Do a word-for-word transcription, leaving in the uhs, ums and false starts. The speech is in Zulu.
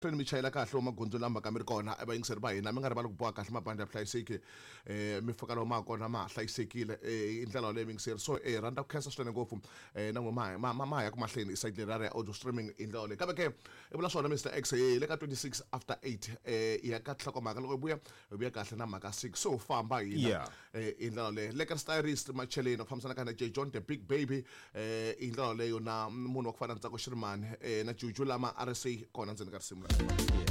Treni michayela kahle uma gondzo lamba kamera kona abayingiseri ba hina mi nga rivali ku boha kahle mabandi ya hlayiseki eh mi fika lo ma kona ma hlayisekile eh indlela leyo mingiseri so eh randa ku khensa swinene ngopfu eh nangoma ma ma ya ku mahleni side le audio streaming indlela le kabe ke ebula swona Mister X eh le ka twenty-six after eight eh ya ka tlhokomaka loko buya buya kahle na maka six so famba hina eh indlela le le ka stylist macheleni ofambisana kana J John the big baby eh indlela leyo na munhu wakufana ntsako Shirimani eh na Juju lama R S A kona ndzeni ka risimu. Yeah.